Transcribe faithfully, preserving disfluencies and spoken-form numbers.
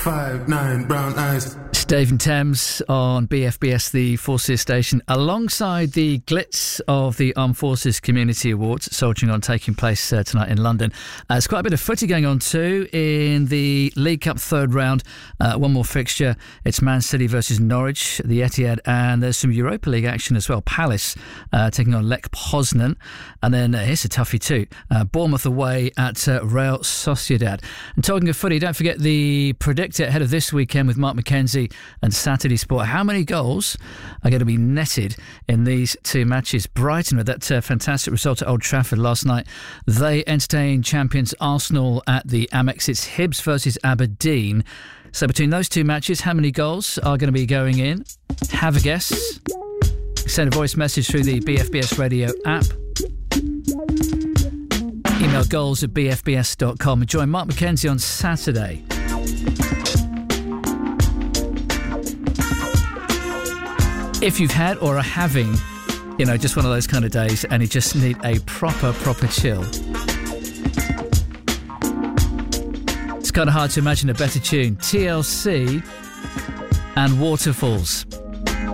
Five, nine, brown eyes. Dave and Thames on B F B S, the Forces station, alongside the glitz of the Armed Forces Community Awards, Soldiering On, taking place uh, tonight in London. Uh, there's quite a bit of footy going on too in the League Cup third round. Uh, one more fixture. It's Man City versus Norwich, the Etihad, and there's some Europa League action as well. Palace uh, taking on Lech Poznan. And then uh, here's a toughie too. Uh, Bournemouth away at uh, Real Sociedad. And talking of footy, don't forget the predictor ahead of this weekend with Mark McKenzie and Saturday Sport. How many goals are going to be netted in these two matches? Brighton, with that uh, fantastic result at Old Trafford last night, they entertained champions Arsenal at the Amex. It's Hibs versus Aberdeen. So between those two matches, how many goals are going to be going in? Have a guess. Send a voice message through the B F B S radio app. Email goals at b f b s dot com and join Mark McKenzie on Saturday. If you've had or are having, you know, just one of those kind of days and you just need a proper, proper chill. It's kind of hard to imagine a better tune. T L C and Waterfalls.